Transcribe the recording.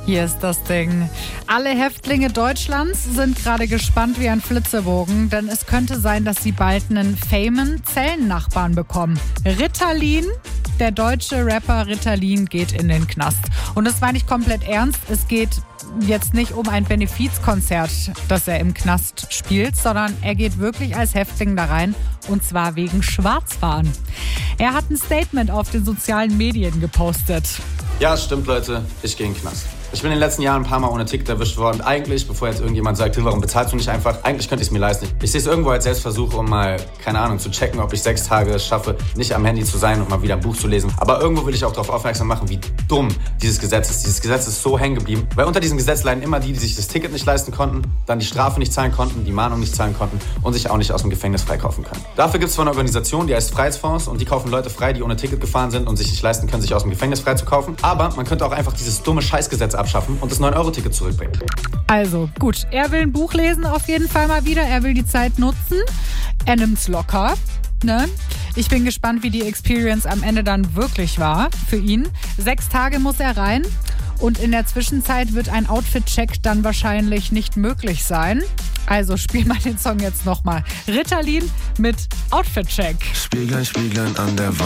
Hier ist das Ding. Alle Häftlinge Deutschlands sind gerade gespannt wie ein Flitzebogen, denn es könnte sein, dass sie bald einen famen Zellennachbarn bekommen. Ritalin, der deutsche Rapper Ritalin geht in den Knast. Und das meine ich komplett ernst. Es geht jetzt nicht um ein Benefizkonzert, das er im Knast spielt, sondern er geht wirklich als Häftling da rein, und zwar wegen Schwarzfahren. Er hat ein Statement auf den sozialen Medien gepostet. Ja, es stimmt, Leute, ich gehe in den Knast. Ich bin in den letzten Jahren ein paar Mal ohne Ticket erwischt worden. Eigentlich, bevor jetzt irgendjemand sagt, warum bezahlst du nicht einfach? Eigentlich könnte ich es mir leisten. Ich sehe es irgendwo als Selbstversuch, um mal, keine Ahnung, zu checken, ob ich 6 Tage es schaffe, nicht am Handy zu sein und mal wieder ein Buch zu lesen. Aber irgendwo will ich auch darauf aufmerksam machen, wie dumm dieses Gesetz ist. Dieses Gesetz ist so hängen geblieben. Weil unter diesem Gesetz leiden immer die sich das Ticket nicht leisten konnten, dann die Strafe nicht zahlen konnten, die Mahnung nicht zahlen konnten und sich auch nicht aus dem Gefängnis freikaufen können. Dafür gibt es zwar eine Organisation, die heißt Freiheitsfonds, und die kaufen Leute frei, die ohne Ticket gefahren sind und sich nicht leisten können, sich aus dem Gefängnis freizukaufen. Aber man könnte auch einfach dieses dumme Scheißgesetz abschaffen und das 9-Euro-Ticket zurückbringen. Also, gut, er will ein Buch lesen auf jeden Fall mal wieder. Er will die Zeit nutzen. Er nimmt's locker, ne? Ich bin gespannt, wie die Experience am Ende dann wirklich war für ihn. 6 Tage muss er rein. Und in der Zwischenzeit wird ein Outfit-Check dann wahrscheinlich nicht möglich sein. Also spiel mal den Song jetzt nochmal. Ritalin mit Outfit-Check. Spiegeln an der Wand.